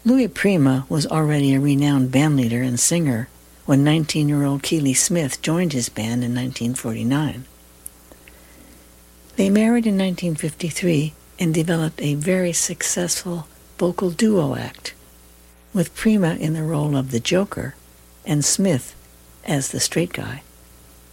Louis Prima was already a renowned bandleader and singer when 19-year-old Keely Smith joined his band in 1949. They married in 1953 and developed a very successful vocal duo act, with Prima in the role of the Joker and Smith as the straight guy.